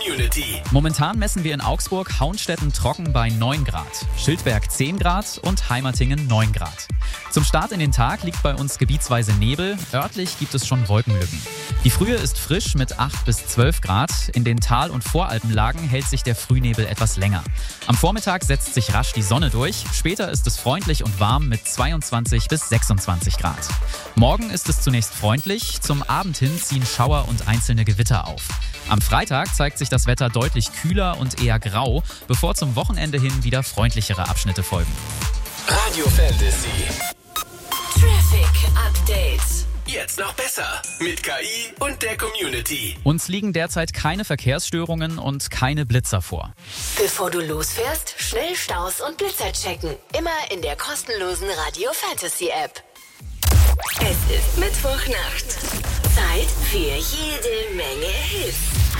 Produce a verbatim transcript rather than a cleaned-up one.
Community. Momentan messen wir in Augsburg Hauenstetten trocken bei neun Grad, Schildberg zehn Grad und Heimertingen neun Grad. Zum Start in den Tag liegt bei uns gebietsweise Nebel, örtlich gibt es schon Wolkenlücken. Die Frühe ist frisch mit acht bis zwölf Grad, in den Tal- und Voralpenlagen hält sich der Frühnebel etwas länger. Am Vormittag setzt sich rasch die Sonne durch, später ist es freundlich und warm mit zweiundzwanzig bis sechsundzwanzig Grad. Morgen ist es zunächst freundlich, zum Abend hin ziehen Schauer und einzelne Gewitter auf. Am Freitag zeigt sich das Wetter deutlich kühler und eher grau, bevor zum Wochenende hin wieder freundlichere Abschnitte folgen. Radio Fantasy. Traffic Update. Jetzt noch besser mit K I und der Community. Uns liegen derzeit keine Verkehrsstörungen und keine Blitzer vor. Bevor du losfährst, schnell Staus und Blitzer checken. Immer in der kostenlosen Radio Fantasy App. Es ist Mittwochnacht. Zeit für jede Menge Hits.